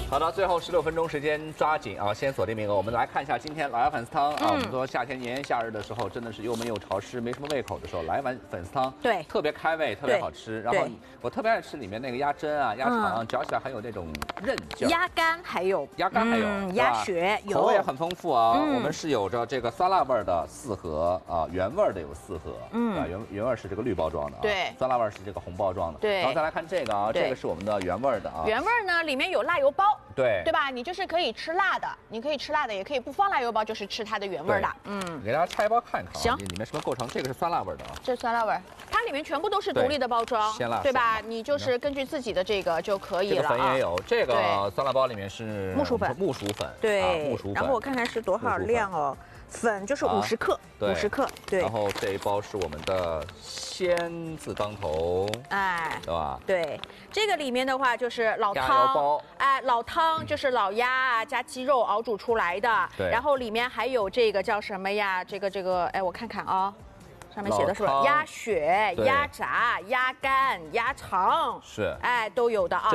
好的，最后16分钟时间，抓紧啊！先锁定名额。我们来看一下今天老鸭粉丝汤啊。我们说夏天炎炎夏日的时候，真的是又闷又潮湿，没什么胃口的时候，来碗粉丝汤， 对， 特别开胃，特别好吃。然后我特别爱吃里面那个鸭胗啊、鸭肠，嚼起来很有那种韧劲。 鸭肝还有，鸭血有， 口味也很丰富啊。我们是有着这个酸辣味的4盒啊，原味的有4盒，原味是这个绿包装的， 对， 酸辣味是这个红包装的， 对。 然后再来看这个啊，这个是我们的原味的啊。 原味呢，里面有辣油包， 对吧？你就是可以吃辣的，你可以吃辣的，也可以不放辣油包，就是吃它的原味的。 给大家拆一包看看， 行， 里面什么构成？这个是酸辣味的啊， 这是酸辣味，它里面全部都是独立的包装， 鲜辣， 对吧？你就是根据自己的这个就可以了。 这个粉也有，这个酸辣包里面是木薯粉， 对，木薯粉。 然后我看看是多少量哦。粉就是50克，50克，对。 然后这一包是我们的鲜字当头， 哎， 对吧？ 对，这个里面的话就是老汤， 鸭腰包， 哎，老汤就是老鸭啊加鸡肉熬煮出来的， 对。 然后里面还有这个叫什么呀？这个，哎，我看看啊。上面写的是吧？鸭血、鸭杂、鸭肝、鸭肠， 是， 哎，都有的啊。